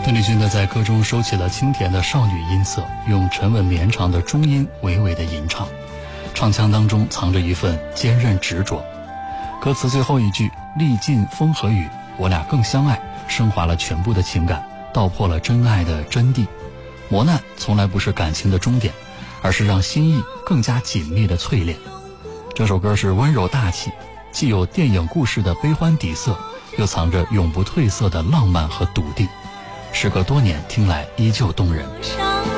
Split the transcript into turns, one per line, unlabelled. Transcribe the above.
邓丽君呢，在歌中收起了清甜的少女音色，用沉稳绵长的中音娓娓的吟唱，唱腔当中藏着一份坚韧执着。歌词最后一句历尽风和雨，我俩更相爱，升华了全部的情感，道破了真爱的真谛。磨难从来不是感情的终点，而是让心意更加紧密的淬炼。这首歌是温柔大气，既有电影故事的悲欢底色，又藏着永不褪色的浪漫和笃定。时隔多年，听来依旧动人。